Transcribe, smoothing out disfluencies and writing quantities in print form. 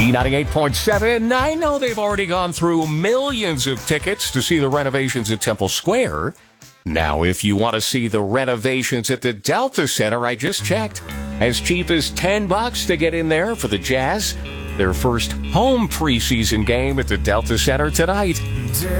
B98.7. I know they've already gone through millions of tickets to see the renovations at Temple Square. Now, if you want to see the renovations at the Delta Center, I just checked. As cheap as $10 to get in there for the Jazz. Their first home preseason game at the Delta Center tonight.